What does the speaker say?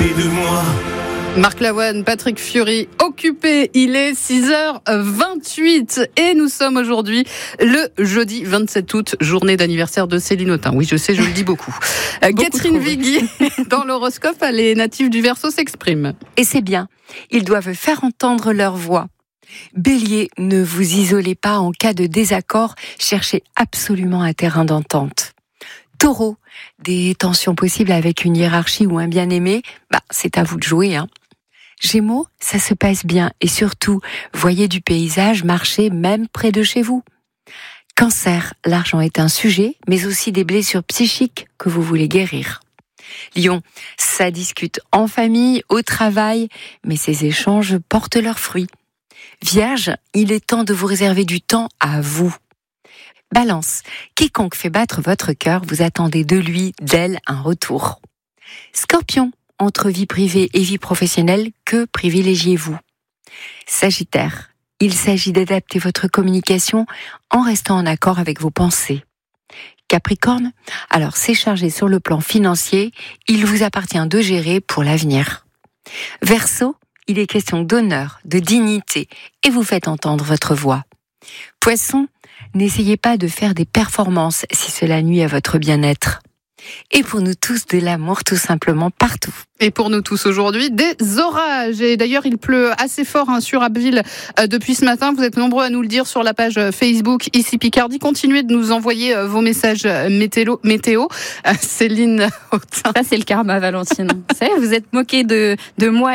côté de moi. Marc Lavoine, Patrick Fiori, occupé. Il est 6h28 et nous sommes aujourd'hui le jeudi 27 août, journée d'anniversaire de Céline Autain. Oui, je sais, je le dis beaucoup. Catherine Vigui, dans l'horoscope, les natifs du Verseau s'expriment. Et c'est bien, ils doivent faire entendre leur voix. Bélier, ne vous isolez pas en cas de désaccord, cherchez absolument un terrain d'entente. Taureau, des tensions possibles avec une hiérarchie ou un bien-aimé, c'est à vous de jouer, Gémeaux, ça se passe bien et surtout, voyez du paysage, marchez même près de chez vous. Cancer, l'argent est un sujet, mais aussi des blessures psychiques que vous voulez guérir. Lion, ça discute en famille, au travail, mais ces échanges portent leurs fruits. Vierge, il est temps de vous réserver du temps à vous. Balance, quiconque fait battre votre cœur, vous attendez de lui, d'elle, un retour. Scorpion, entre vie privée et vie professionnelle, que privilégiez-vous ? Sagittaire, il s'agit d'adapter votre communication en restant en accord avec vos pensées. Capricorne, alors c'est chargé sur le plan financier, il vous appartient de gérer pour l'avenir. Verseau, il est question d'honneur, de dignité, et vous faites entendre votre voix. Poisson, n'essayez pas de faire des performances si cela nuit à votre bien-être. Et pour nous tous, de l'amour tout simplement partout. Et pour nous tous aujourd'hui, des orages. Et d'ailleurs, il pleut assez fort sur Abbeville depuis ce matin. Vous êtes nombreux à nous le dire sur la page Facebook Ici Picardie. Continuez de nous envoyer vos messages météo. Céline Autain. Ça, c'est le karma, Valentine. Vous savez, vous êtes moquée de moi